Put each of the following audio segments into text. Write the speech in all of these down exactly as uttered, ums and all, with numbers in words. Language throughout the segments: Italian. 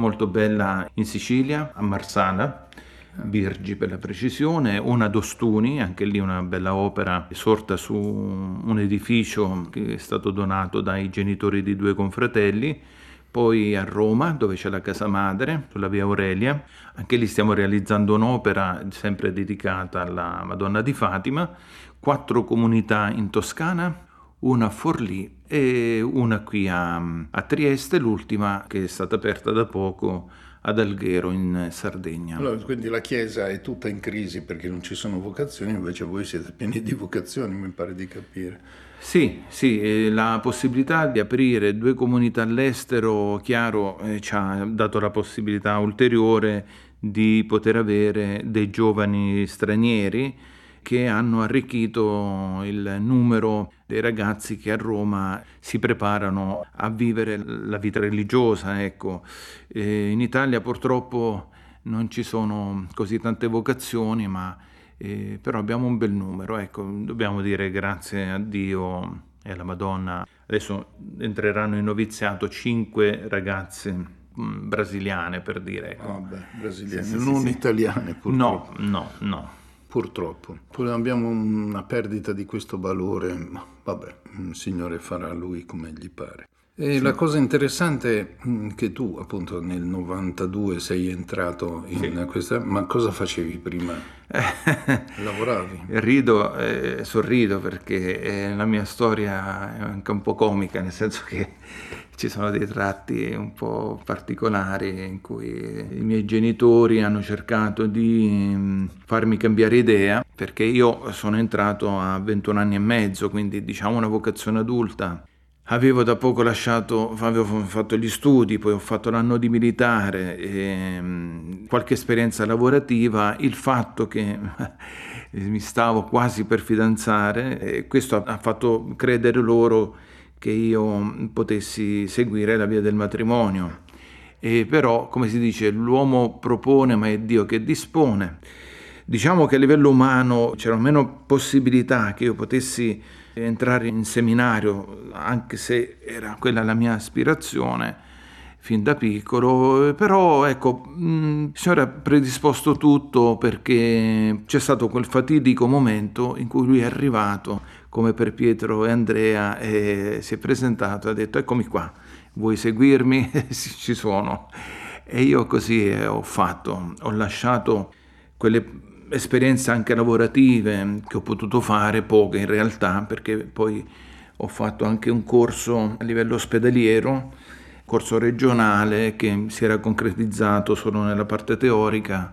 molto bella in Sicilia, a Marsala, Birgi per la precisione, una ad Ostuni, anche lì una bella opera sorta su un edificio che è stato donato dai genitori di due confratelli. Poi a Roma, dove c'è la casa madre, sulla via Aurelia, anche lì stiamo realizzando un'opera sempre dedicata alla Madonna di Fatima, quattro comunità in Toscana, una a Forlì e una qui a, a Trieste, l'ultima che è stata aperta da poco ad Alghero in Sardegna. Allora, quindi la Chiesa è tutta in crisi perché non ci sono vocazioni, invece voi siete pieni di vocazioni, mi pare di capire. Sì, sì, la possibilità di aprire due comunità all'estero, chiaro, eh, ci ha dato la possibilità ulteriore di poter avere dei giovani stranieri che hanno arricchito il numero dei ragazzi che a Roma si preparano a vivere la vita religiosa. Ecco. Eh, in Italia purtroppo non ci sono così tante vocazioni, ma Eh, però abbiamo un bel numero, ecco, dobbiamo dire grazie a Dio e alla Madonna. Adesso entreranno in noviziato cinque ragazze mh, brasiliane, per dire. Ecco. Oh, beh, brasiliane, sì, sì, non sì, italiane purtroppo. No, no, no. Purtroppo. Poi abbiamo una perdita di questo valore, ma vabbè, il Signore farà lui come gli pare. E sì. La cosa interessante è che tu appunto nel novantadue sei entrato in sì. questa, ma cosa facevi prima? Lavoravi? Rido, eh, sorrido perché eh, la mia storia è anche un po' comica, nel senso che ci sono dei tratti un po' particolari in cui i miei genitori hanno cercato di mh, farmi cambiare idea, perché io sono entrato a ventuno anni e mezzo, quindi diciamo una vocazione adulta. Avevo da poco lasciato, avevo fatto gli studi, poi ho fatto l'anno di militare, e, mh, qualche esperienza lavorativa, il fatto che mi stavo quasi per fidanzare, e questo ha fatto credere loro che io potessi seguire la via del matrimonio. E però, come si dice, l'uomo propone, ma è Dio che dispone. Diciamo che a livello umano c'erano meno possibilità che io potessi entrare in seminario, anche se era quella la mia aspirazione fin da piccolo, però ecco, il Signore ha predisposto tutto perché c'è stato quel fatidico momento in cui lui è arrivato, come per Pietro e Andrea, e si è presentato e ha detto: eccomi qua, vuoi seguirmi? Sì, ci sono. E io così ho fatto, ho lasciato quelle esperienze anche lavorative che ho potuto fare, poche in realtà, perché poi ho fatto anche un corso a livello ospedaliero, corso regionale che si era concretizzato solo nella parte teorica,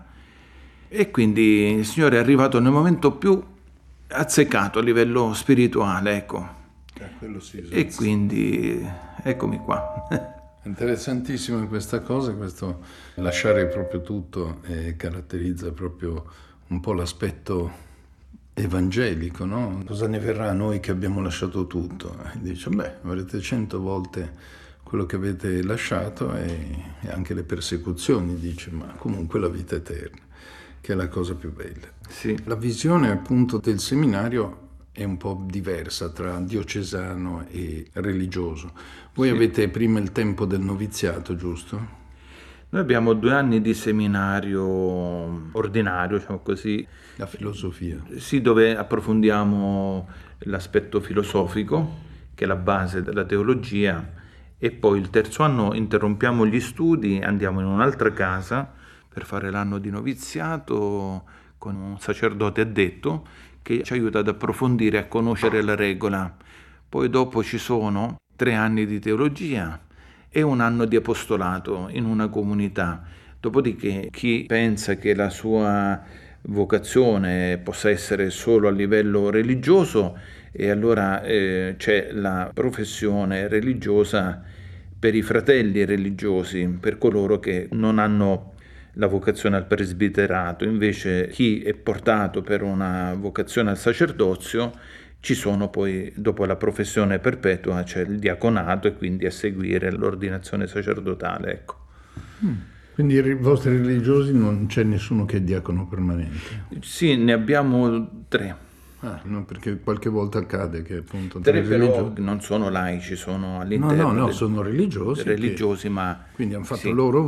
e quindi il Signore è arrivato nel momento più azzeccato a livello spirituale, ecco. Eh, quello sì, esatto. E quindi eccomi qua. Interessantissima questa cosa, questo lasciare proprio tutto eh, caratterizza proprio un po' l'aspetto evangelico, no? Cosa ne verrà a noi che abbiamo lasciato tutto? E dice, beh, avrete cento volte quello che avete lasciato e, e anche le persecuzioni, dice, ma comunque la vita eterna, che è la cosa più bella. Sì. La visione appunto del seminario è un po' diversa tra diocesano e religioso. Voi sì. avete prima il tempo del noviziato, giusto? Noi abbiamo due anni di seminario ordinario, diciamo così. La filosofia. Sì, dove approfondiamo l'aspetto filosofico, che è la base della teologia, e poi il terzo anno interrompiamo gli studi, andiamo in un'altra casa per fare l'anno di noviziato con un sacerdote addetto che ci aiuta ad approfondire e a conoscere la regola. Poi dopo ci sono tre anni di teologia e un anno di apostolato in una comunità. Dopodiché chi pensa che la sua vocazione possa essere solo a livello religioso, e allora eh, c'è la professione religiosa per i fratelli religiosi, per coloro che non hanno la vocazione al presbiterato. Invece chi è portato per una vocazione al sacerdozio, ci sono poi, dopo la professione perpetua, c'è il diaconato e quindi a seguire l'ordinazione sacerdotale, ecco. Mm. Quindi i vostri religiosi non c'è nessuno che è diacono permanente? Sì, ne abbiamo tre. Ah, no, perché qualche volta accade che appunto tre però religiosi non sono laici, sono all'interno no no no del... sono religiosi religiosi che... ma quindi hanno fatto sì. loro